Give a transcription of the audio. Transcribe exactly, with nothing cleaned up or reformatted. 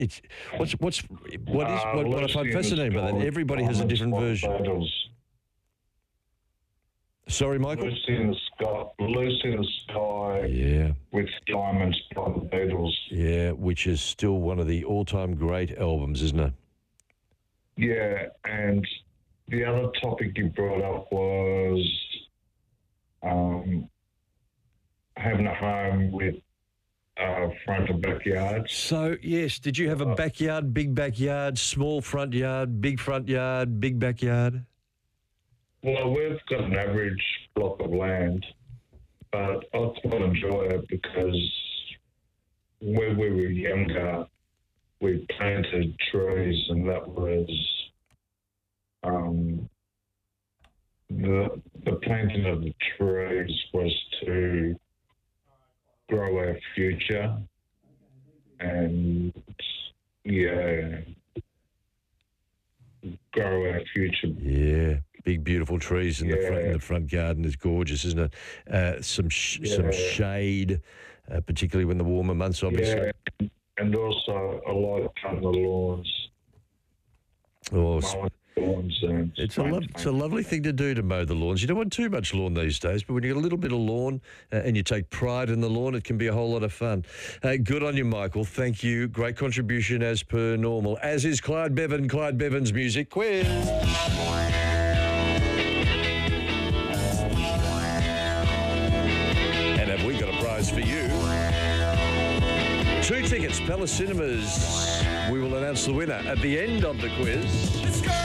It's what's what's what is Uh, what, what I Lucy find in the fascinating about that. Sky, Everybody has a Diamond different Spot version. Beetles. Sorry, Michael. Lucy in the Sky, Lucy in the Sky Yeah, with Diamonds by the Beatles. yeah, which is still one of the all-time great albums, isn't it? Yeah, and the other topic you brought up was um, having a home with uh, front and backyard. So yes, did you have a backyard, big backyard, small front yard, big front yard, big backyard? Well, we've got an average block of land, but I quite enjoy it because when we were younger, we planted trees, and that was um, the the planting of the trees was to grow our future, and yeah, grow our future. Yeah, big beautiful trees in the front in Yeah. the front garden is gorgeous, isn't it? Uh, some sh- some Yeah. shade, uh, particularly when the warmer months, obviously. Yeah, and also I like cutting the lawns, Oh, s- mowing the lawns, and it's a lo- it's a lovely thing to do to mow the lawns. You don't want too much lawn these days, but when you get a little bit of lawn uh, and you take pride in the lawn, it can be a whole lot of fun. Uh, good on you, Michael. Thank you. Great contribution as per normal. As is Clyde Bevan, Clyde Bevan's Music Quiz. And have we got a prize for you? Two tickets, Palace Cinemas. We will announce the winner at the end of the quiz.